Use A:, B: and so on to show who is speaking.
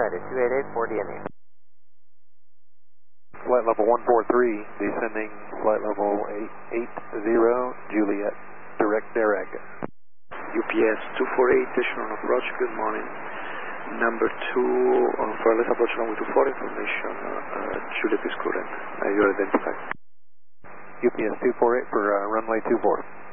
A: United 288 for DNA.
B: Flight level 143, descending flight level 880, Juliet, direct direct.
C: UPS 248, station on approach, good morning. Number 2, on wireless approach runway 24, information, Juliet is current. You're identified.
B: UPS 248 for runway 24.